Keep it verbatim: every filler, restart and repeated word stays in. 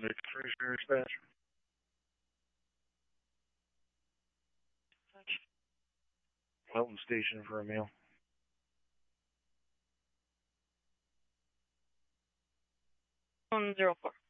Cruiser dispatch. Hilton Station for a meal. One zero four.